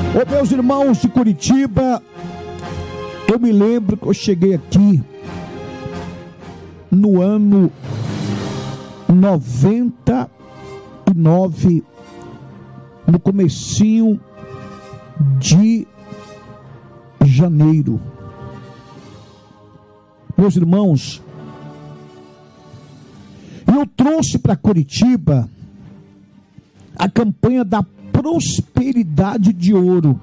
Ô meus irmãos de Curitiba, eu me lembro que eu cheguei aqui no ano 99, no comecinho de janeiro. Meus irmãos, eu trouxe para Curitiba a campanha da prosperidade de ouro.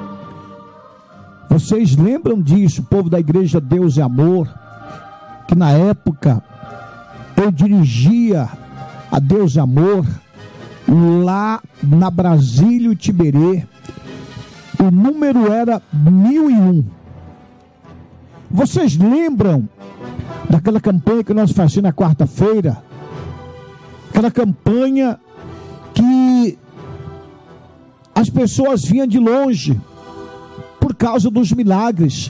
Vocês lembram disso, povo da igreja Deus é Amor, que na época eu dirigia a Deus é Amor lá na Brasília Tiberê. O número era 1001. Vocês lembram daquela campanha que nós fazíamos na quarta-feira? Aquela campanha que as pessoas vinham de longe por causa dos milagres.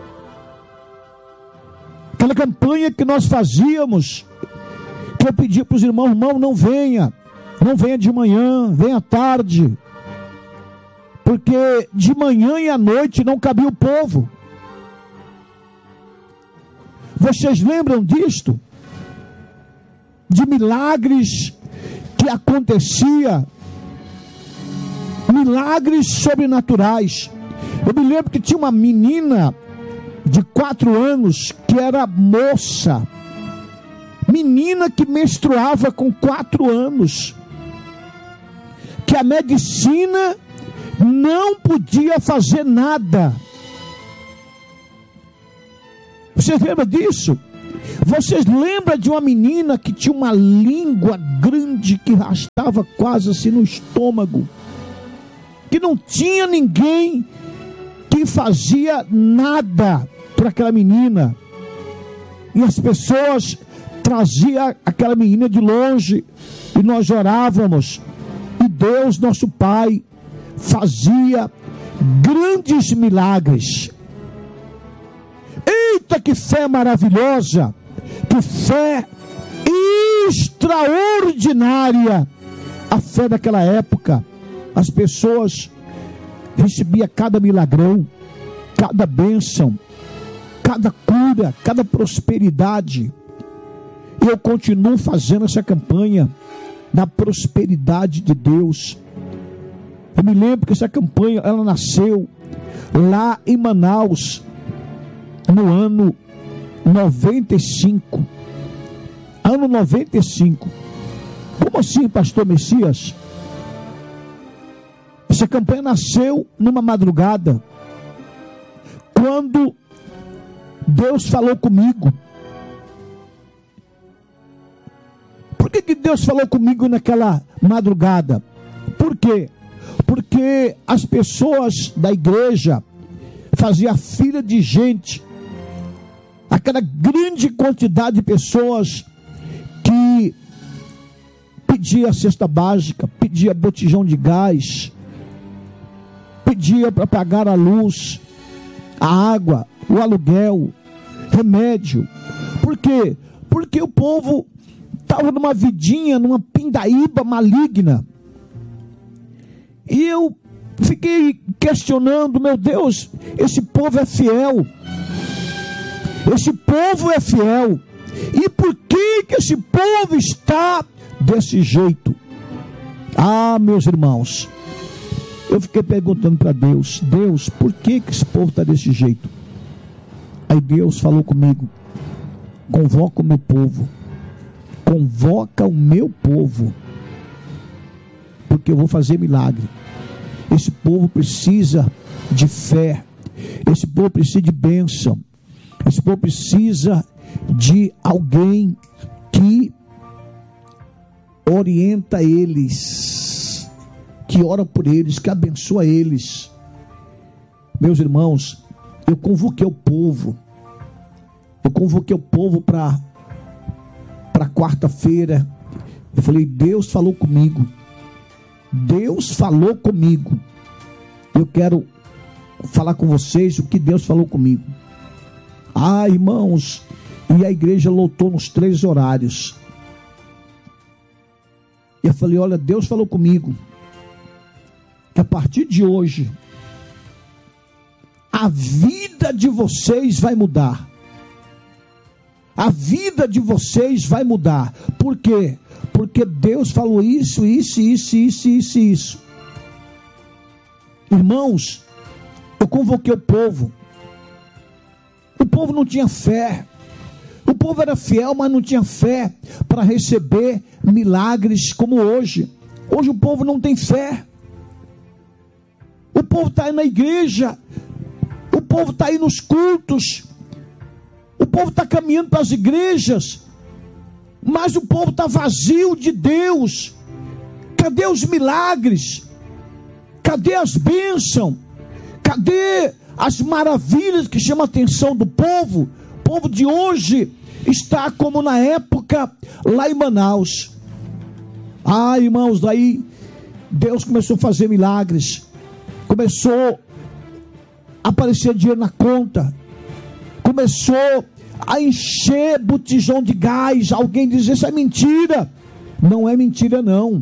Aquela campanha que nós fazíamos, que eu pedia para os irmãos: irmão, não venha de manhã, venha à tarde, porque de manhã e à noite não cabia o povo. Vocês lembram disto? De milagres que acontecia, milagres sobrenaturais. Eu me lembro que tinha uma menina de 4 anos que era moça, menina que menstruava com 4 anos, que a medicina não podia fazer nada. Vocês lembram disso? Vocês lembram de uma menina que tinha uma língua grande que arrastava quase assim no estômago, que não tinha ninguém que fazia nada para aquela menina, e as pessoas traziam aquela menina de longe, e nós orávamos, e Deus, nosso Pai, fazia grandes milagres. Eita, que fé maravilhosa, que fé extraordinária, a fé daquela época. As pessoas recebiam cada milagrão, cada bênção, cada cura, cada prosperidade. E eu continuo fazendo essa campanha da prosperidade de Deus. Eu me lembro que essa campanha, ela nasceu lá em Manaus, no ano 95. Ano 95. Como assim, pastor Messias? Essa campanha nasceu numa madrugada, quando Deus falou comigo. Por que Deus falou comigo naquela madrugada? Por quê? Porque as pessoas da igreja faziam fila de gente, aquela grande quantidade de pessoas que pedia cesta básica, pedia botijão de gás, pedia para pagar a luz, a água, o aluguel, remédio. Por quê? Porque o povo estava numa vidinha, numa pindaíba maligna. E eu fiquei questionando: meu Deus, esse povo é fiel. Esse povo é fiel. E por que esse povo está desse jeito? Ah, meus irmãos, eu fiquei perguntando para Deus: Deus, por que esse povo está desse jeito? Aí Deus falou comigo: convoca o meu povo. Convoca o meu povo, porque eu vou fazer milagre. Esse povo precisa de fé. Esse povo precisa de bênção. Esse povo precisa de alguém que orienta eles, que ora por eles, que abençoa eles. Meus irmãos, eu convoquei o povo. Eu convoquei o povo para quarta-feira. Eu falei: Deus falou comigo. Deus falou comigo. Eu quero falar com vocês o que Deus falou comigo. Ah, irmãos, e a igreja lotou nos 3 horários. Eu falei: olha, Deus falou comigo que a partir de hoje a vida de vocês vai mudar. A vida de vocês vai mudar. Por quê? Porque Deus falou isso. Irmãos, eu convoquei o povo. O povo não tinha fé. O povo era fiel, mas não tinha fé para receber milagres como hoje. Hoje o povo não tem fé. O povo está aí na igreja. O povo está aí nos cultos. O povo está caminhando para as igrejas. Mas o povo está vazio de Deus. Cadê os milagres? Cadê as bênçãos? Cadê as maravilhas que chamam a atenção do povo? O povo de hoje está como na época lá em Manaus. Irmãos, daí Deus começou a fazer milagres. Começou a aparecer dinheiro na conta. Começou a encher botijão de gás. Alguém diz, isso é mentira. Não é mentira não.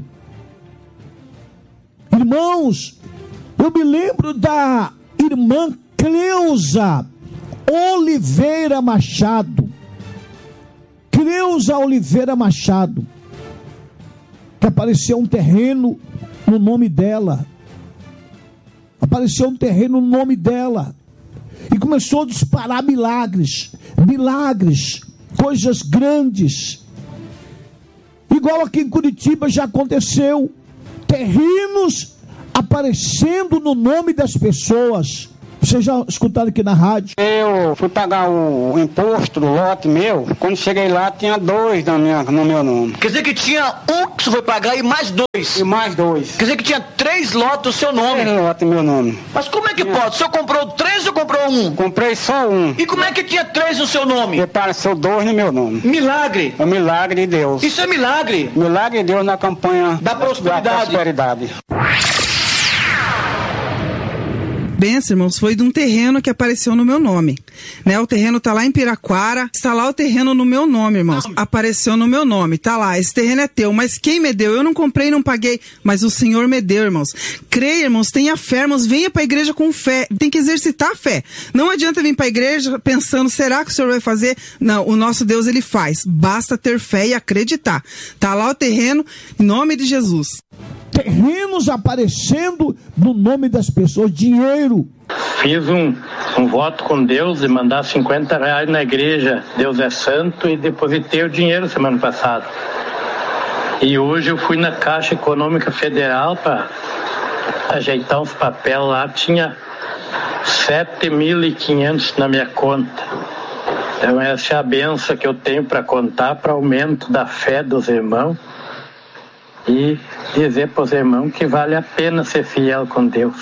Irmãos, eu me lembro da irmã Cleusa Oliveira Machado. Cleusa Oliveira Machado, que apareceu um terreno no nome dela. Apareceu um terreno no nome dela. E começou a disparar milagres. Milagres, coisas grandes. Igual aqui em Curitiba já aconteceu. Terrenos aparecendo no nome das pessoas. Vocês já escutaram aqui na rádio? Eu fui pagar o imposto do lote meu. Quando cheguei lá, tinha 2 no meu nome. Quer dizer que tinha um que você foi pagar e mais 2? E mais 2. Quer dizer que tinha 3 lotes do seu nome? 3 lotes no meu nome. Mas como é que pode? O senhor comprou 3 ou comprou 1? Comprei só 1. E como é que tinha 3 no seu nome? E apareceu 2 no meu nome. Milagre. É um milagre de Deus. Isso é milagre. Milagre de Deus na campanha da prosperidade. Benção, irmãos, foi de um terreno que apareceu no meu nome, né? O terreno tá lá em Piraquara, está lá o terreno no meu nome, irmãos. Apareceu no meu nome, tá lá, esse terreno é teu, mas quem me deu? Eu não comprei, não paguei, mas o Senhor me deu, irmãos. Creia, irmãos, tenha fé, irmãos, venha para a igreja com fé, tem que exercitar a fé. Não adianta vir para a igreja pensando, será que o Senhor vai fazer? Não, o nosso Deus, ele faz. Basta ter fé e acreditar. Tá lá o terreno, em nome de Jesus. Terrenos aparecendo no nome das pessoas, dinheiro. Fiz um voto com Deus de mandar R$50 na igreja, Deus é santo, e depositei o dinheiro semana passada. E hoje eu fui na Caixa Econômica Federal para ajeitar uns papéis lá, tinha 7.500 na minha conta. Então essa é a benção que eu tenho para contar para aumento da fé dos irmãos. E dizer para os irmãos que vale a pena ser fiel com Deus.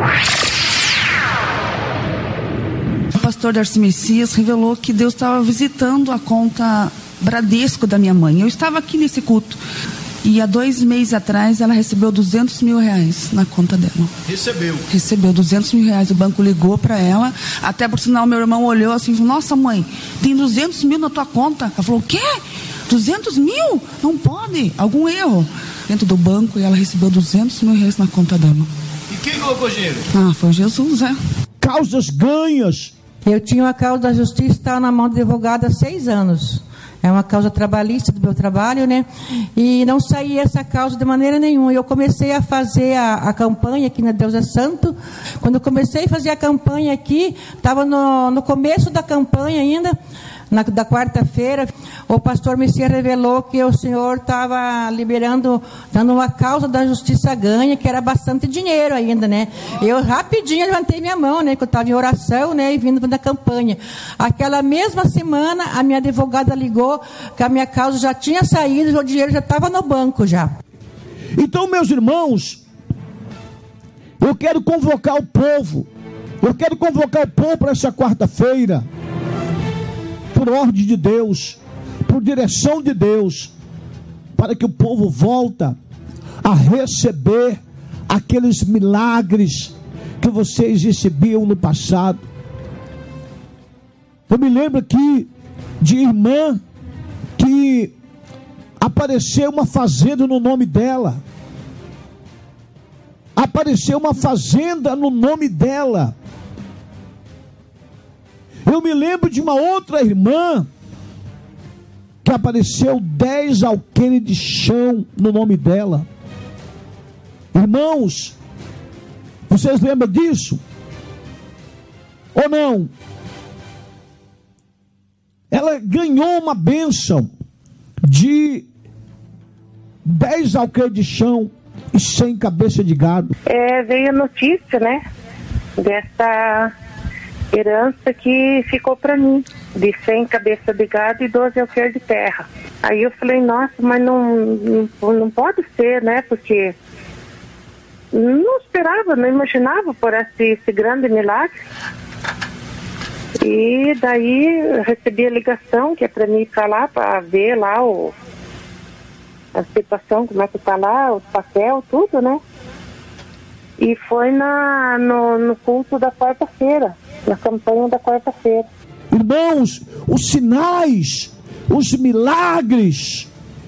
O pastor Darcy Messias revelou que Deus estava visitando a conta Bradesco da minha mãe. Eu estava aqui nesse culto. E há 2 meses atrás ela recebeu R$200 mil na conta dela. Recebeu R$200 mil. O banco ligou para ela. Até por sinal, meu irmão olhou assim e falou: nossa mãe, tem R$200 mil na tua conta? Ela falou: o quê? 200 mil? Não pode. Algum erro dentro do banco, e ela recebeu R$200 mil na conta dela. E quem colocou dinheiro? Foi Jesus, Causas ganhas. Eu tinha uma causa da justiça, estava na mão do advogado há 6 anos. É uma causa trabalhista do meu trabalho, né? E não saía essa causa de maneira nenhuma. Eu comecei a fazer a campanha aqui na Deus é Santo. Quando eu comecei a fazer a campanha aqui, estava no começo da campanha ainda, da quarta-feira, o pastor Messias revelou que o Senhor estava liberando, dando uma causa da justiça ganha, que era bastante dinheiro ainda, né? Eu rapidinho levantei minha mão, né? Que eu estava em oração, né? E vindo da campanha. Aquela mesma semana, a minha advogada ligou que a minha causa já tinha saído, o dinheiro já estava no banco já. Então, meus irmãos, eu quero convocar o povo. Eu quero convocar o povo para essa quarta-feira. Por ordem de Deus, por direção de Deus, para que o povo volta a receber aqueles milagres que vocês recebiam no passado. Eu me lembro aqui de irmã que apareceu uma fazenda no nome dela. Apareceu uma fazenda no nome dela. Eu me lembro de uma outra irmã que apareceu 10 alqueires de chão no nome dela. Irmãos, vocês lembram disso? Ou não? Ela ganhou uma bênção de 10 alqueires de chão e 100 cabeças de gado. Veio a notícia, né, dessa herança que ficou para mim, de 100 cabeças de gado e 12 alqueires de terra. Aí eu falei, nossa, mas não pode ser, né, porque não esperava, não imaginava por esse grande milagre. E daí eu recebi a ligação, que é para mim ir para lá, para ver lá a situação, como é que tá lá, o papel, tudo, né? E foi no culto da quarta-feira, na campanha da quarta-feira. Irmãos, os sinais, os milagres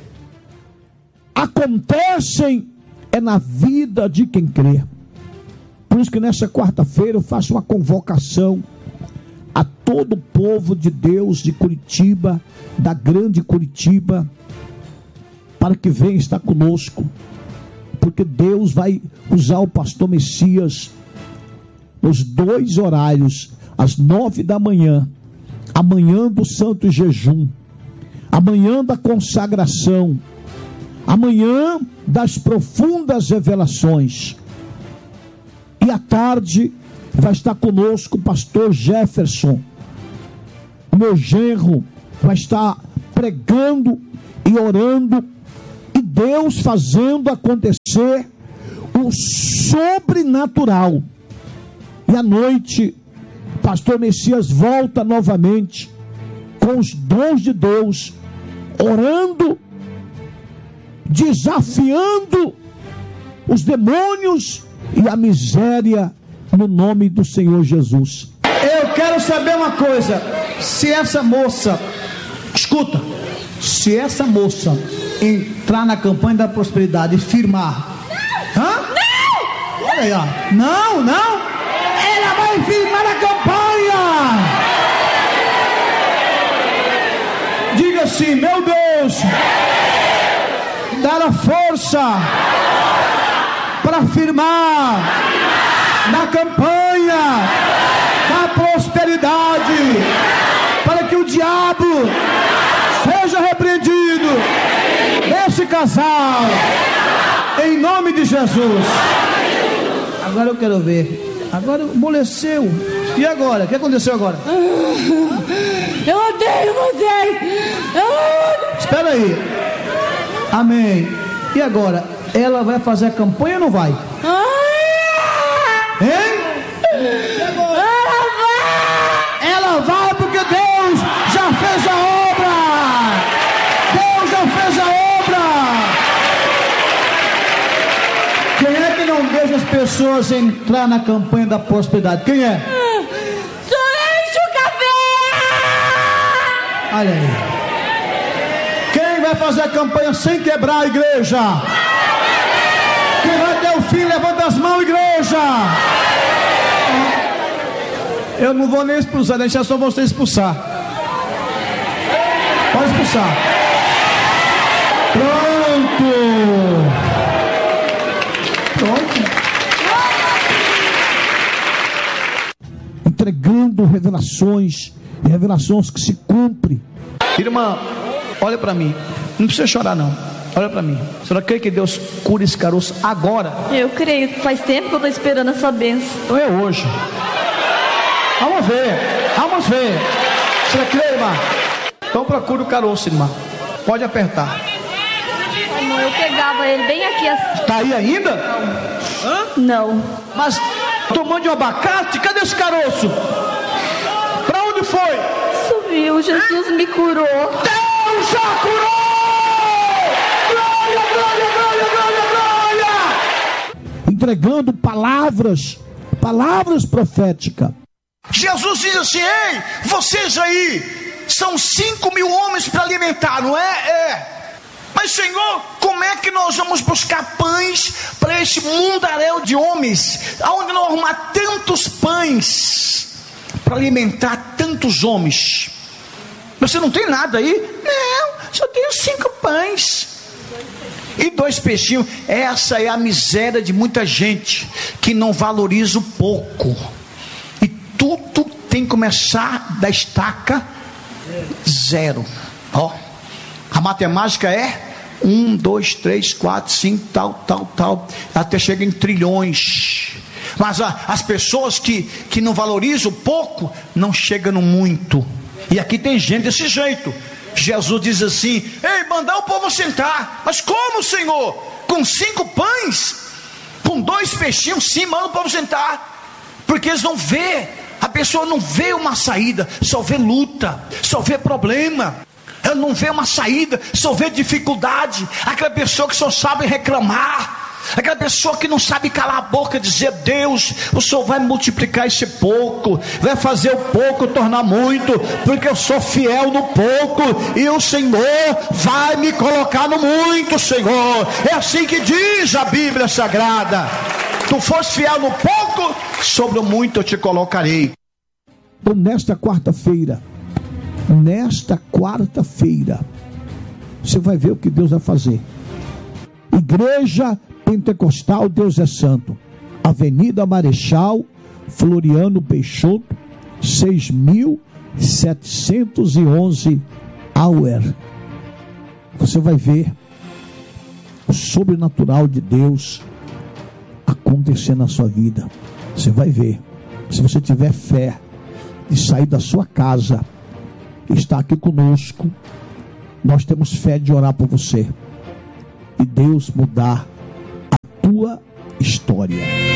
acontecem na vida de quem crê. Por isso que nessa quarta-feira eu faço uma convocação a todo o povo de Deus de Curitiba, da grande Curitiba, para que venha estar conosco, porque Deus vai usar o pastor Messias nos 2 horários, às 9 da manhã, a manhã do santo jejum, a manhã da consagração, a manhã das profundas revelações, e à tarde vai estar conosco o pastor Jefferson, o meu genro, vai estar pregando e orando, e Deus fazendo acontecer o sobrenatural. E à noite, pastor Messias volta novamente com os dons de Deus, orando, desafiando os demônios e a miséria no nome do Senhor Jesus. Eu quero saber uma coisa, se essa moça, escuta, se essa moça entrar na campanha da prosperidade e firmar, Não! olha aí, ó, não, ela vai firmar a campanha. Diga assim, meu Deus, dá a força para firmar na campanha da prosperidade, para que o diabo seja repreendido desse casal, em nome de Jesus. Agora eu quero ver, agora amoleceu, e agora? O que aconteceu agora? Eu odeio vocês! Espera aí, amém. E agora? Ela vai fazer a campanha ou não vai? Hein? Ela vai porque Deus já fez a obra. Deus já fez a obra. Quem é que não deixa as pessoas entrar na campanha da prosperidade? Quem é? Solange Café! Olha aí. Quem vai fazer a campanha sem quebrar a igreja? Quem vai ter o fim, levanta as mãos, igreja. Eu não vou nem expulsar, deixar só você expulsar. Pode expulsar. Pronto. Entregando revelações, e revelações que se cumprem. Irmã, olha para mim. Não precisa chorar não. Olha para mim. A senhora crê que Deus cura esse caroço agora? Eu creio. Faz tempo que eu estou esperando essa bênção. Então é hoje. Vamos ver. Vamos ver. A senhora crê, irmã? Então procure o caroço, irmã. Pode apertar. Amor, eu pegava ele bem aqui assim. Está aí ainda? Não. Mas tomando de um abacate? Cadê esse caroço? Para onde foi? Subiu. Jesus me curou. Deus já curou! Entregando palavras proféticas. Jesus diz assim: ei, vocês aí, são 5.000 homens para alimentar, não é? Mas Senhor, como é que nós vamos buscar pães para este mundaréu de homens? Aonde nós arrumar tantos pães para alimentar tantos homens? Você não tem nada aí? Não, só tenho 5 pães e 2 peixinhos. Essa é a miséria de muita gente que não valoriza o pouco. E tudo tem que começar da estaca 0. Ó, a matemática é 1, 2, 3, 4, 5, tal, até chega em trilhões. Mas as pessoas que não valorizam o pouco, não chegam no muito. E aqui tem gente desse jeito. Jesus diz assim: ei, mandar o povo sentar. Mas como, Senhor? Com 5 pães? Com 2 peixinhos? Sim, manda o povo sentar. Porque eles não vê. A pessoa não vê uma saída, só vê luta, só vê problema. Ela não vê uma saída, só vê dificuldade. Aquela pessoa que só sabe reclamar. Aquela pessoa que não sabe calar a boca e dizer: Deus, o Senhor vai multiplicar esse pouco, vai fazer o pouco tornar muito, porque eu sou fiel no pouco e o Senhor vai me colocar no muito, Senhor. É assim que diz a Bíblia Sagrada: tu foste fiel no pouco, sobre o muito eu te colocarei. Então nesta quarta-feira, você vai ver o que Deus vai fazer. Igreja Pentecostal Deus é Santo, Avenida Marechal Floriano Peixoto, 6.711 Auer. Você vai ver o sobrenatural de Deus acontecer na sua vida. Você vai ver, se você tiver fé de sair da sua casa, está aqui conosco, nós temos fé de orar por você e Deus mudar a tua história.